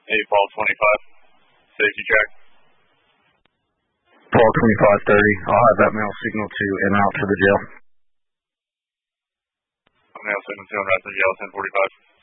Paul 25, safety track. Paul 2530, I'll have that mail signal to and out to the jail. Mail signal to and out to the jail, 1045.